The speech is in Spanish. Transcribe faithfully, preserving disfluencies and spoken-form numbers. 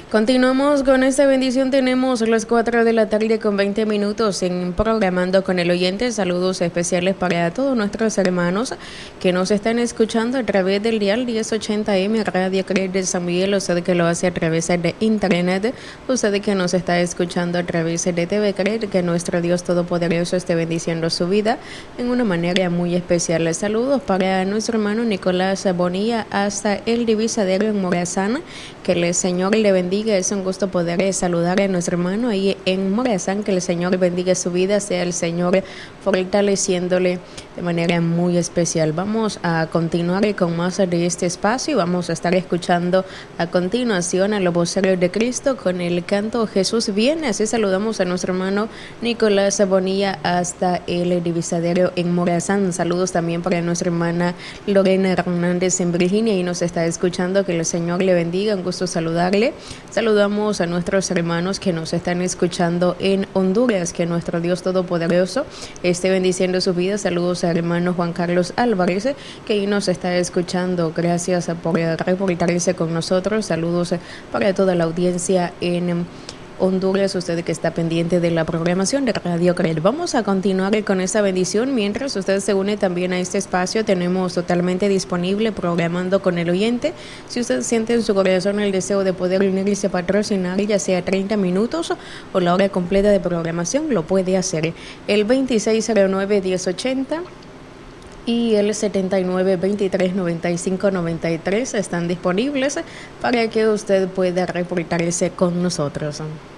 Continuamos con esta bendición. Tenemos las cuatro de la tarde con veinte minutos en Programando con el Oyente. Saludos especiales para todos nuestros hermanos que nos están escuchando a través del dial diez ochenta eme Radio Creer de San Miguel. Usted que lo hace a través de internet, usted que nos está escuchando a través de T V Creer, que nuestro Dios Todopoderoso esté bendiciendo su vida en una manera muy especial. Saludos para nuestro hermano Nicolás Bonilla hasta el Divisadero en Morazán. Que el Señor le bendiga. Es un gusto poder saludar a nuestro hermano ahí en Morazán. Que el Señor bendiga su vida, sea el Señor fortaleciéndole de manera muy especial. Vamos a continuar con más de este espacio y vamos a estar escuchando a continuación a los voceros de Cristo con el canto Jesús viene. Así saludamos a nuestro hermano Nicolás Bonilla hasta el Divisadero en Morazán. Saludos también para nuestra hermana Lorena Hernández en Virginia y nos está escuchando. Que el Señor le bendiga, un gusto saludarle. Saludamos a nuestros hermanos que nos están escuchando en Honduras. Que nuestro Dios Todopoderoso esté bendiciendo su vida. Saludos al hermano Juan Carlos Álvarez, que ahí nos está escuchando. Gracias por reportarse con nosotros. Saludos para toda la audiencia en Honduras, usted que está pendiente de la programación de Radio Creer. Vamos a continuar con esta bendición. Mientras usted se une también a este espacio, tenemos totalmente disponible Programando con el Oyente. Si usted siente en su corazón el deseo de poder unirse a patrocinar, ya sea treinta minutos o la hora completa de programación, lo puede hacer. El veintiséis cero nueve diez ochenta y el setenta y nueve veintitrés noventa y cinco noventa y tres están disponibles para que usted pueda reportarse con nosotros.